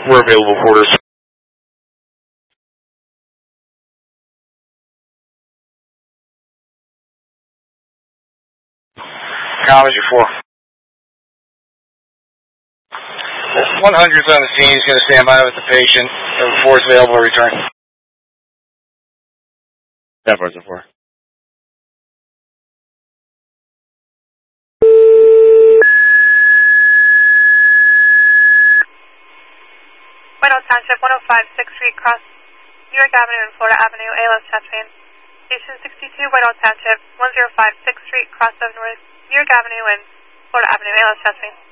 We're available for orders. College at 4. 100's on the scene. He's going to stand by with the patient. 4 is available to return. That part's at 4. White Oak Township, 105 6th Street, cross New York Avenue and Florida Avenue, ALS chest pain. Station 62, White Oak Township, 105 6th Street, cross of New York Avenue and Florida Avenue, ALS chest pain.